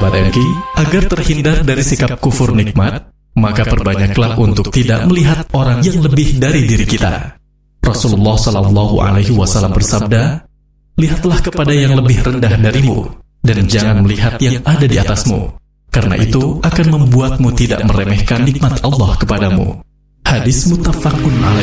sahabat MK, agar terhindar dari sikap kufur nikmat, maka perbanyaklah untuk tidak melihat orang yang lebih dari diri kita. Rasulullah Shallallahu Alaihi Wasallam bersabda, lihatlah kepada yang lebih rendah darimu, dan jangan melihat yang ada di atasmu, karena itu akan membuatmu tidak meremehkan nikmat Allah kepadamu. Hadis muttafaqun alaih.